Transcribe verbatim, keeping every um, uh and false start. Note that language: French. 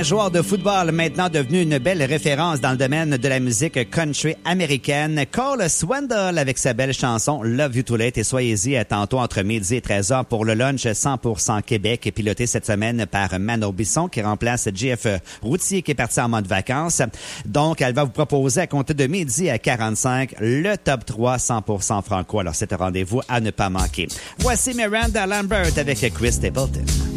Joueur de football maintenant devenu une belle référence dans le domaine de la musique country américaine, Cole Swindell avec sa belle chanson Love You Too Late et soyez-y à tantôt entre midi et treize heures pour le lunch cent pour cent Québec piloté cette semaine par Mano Bisson qui remplace J F Routier qui est parti en mode vacances. Donc, elle va vous proposer à compter de midi à quarante-cinq le top trois cent pour cent franco. Alors, c'est un rendez-vous à ne pas manquer. Voici Miranda Lambert avec Chris Stapleton.